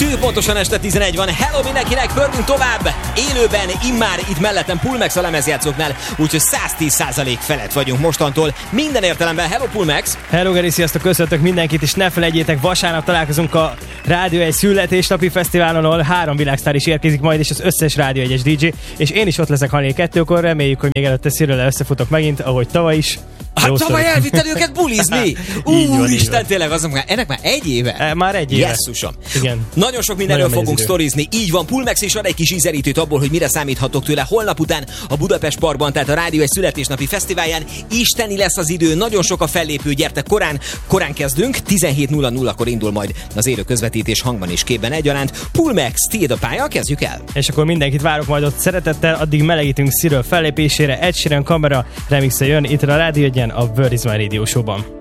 Pontosan este 11 van, hello mindenkinek, pörgünk tovább, élőben, immár itt mellettem Pulmax a lemezjátszóknál, úgyhogy 110% felett vagyunk mostantól, minden értelemben. Hello Pulmax! Hello Geri, sziasztok, köszöntök mindenkit, és ne felejtjétek, vasárnap találkozunk a Rádió 1 születésnapi fesztiválon, ahol 3 világsztár is érkezik majd, és az összes Rádió 1-es DJ, és én is ott leszek hajnali 2-kor, reméljük, hogy még előtte Szirőle összefutok megint, ahogy tavaly is. Hát tavaly elvitted őket bulizni! Úristen, tényleg, ennek már egy éve? Már egy éve. Jesszusom. Igen. Nagyon sok mindenről fogunk sztorizni. Így van, Pulmax is ad egy kis ízelítőt abból, hogy mire számíthatok tőle holnap után a Budapest Parkban, tehát a Rádió 1 születésnapi fesztiválján. Isteni lesz az idő, nagyon sok a fellépő, gyertek korán kezdünk, 17:00-kor indul majd az élő közvetítés hangban és képben egyaránt. Pulmax, tiéd a pálya, kezdjük el. És akkor mindenkit várok majd ott szeretettel, addig melegítünk Szirő fellépésére, Ed Sheeran Camera remixe jön itt a Rádió 1-en, a Word is My Radio Show-ban.